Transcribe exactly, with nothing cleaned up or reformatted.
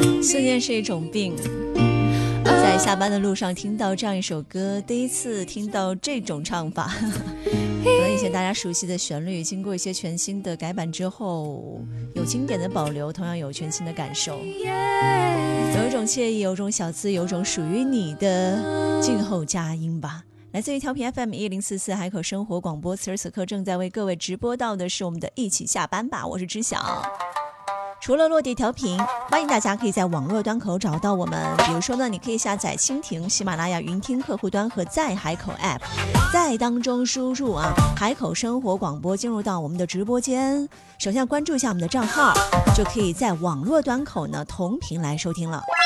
思念是一种病。在下班的路上听到这样一首歌，第一次听到这种唱法，可能以前大家熟悉的旋律经过一些全新的改版之后，有经典的保留，同样有全新的感受，有一种惬意，有一种小资，有一种属于你的静候佳音吧。来自于调频 F M 一零四四海口生活广播，此时此刻正在为各位直播到的是我们的一起下班吧，我是知晓。除了落地调频，欢迎大家可以在网络端口找到我们，比如说呢，你可以下载蜻蜓、喜马拉雅云听客户端和在海口 App， 在当中输入啊海口生活广播，进入到我们的直播间，首先要关注一下我们的账号，就可以在网络端口呢同频来收听了。